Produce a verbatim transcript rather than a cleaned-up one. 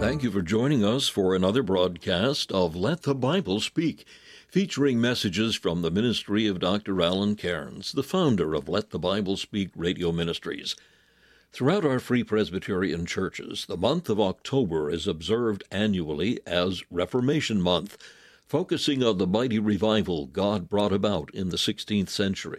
Thank you for joining us for another broadcast of Let the Bible Speak, featuring messages from the ministry of Doctor Alan Cairns, the founder of Let the Bible Speak Radio Ministries. Throughout our Free Presbyterian churches, the month of October is observed annually as Reformation Month, focusing on the mighty revival God brought about in the sixteenth century.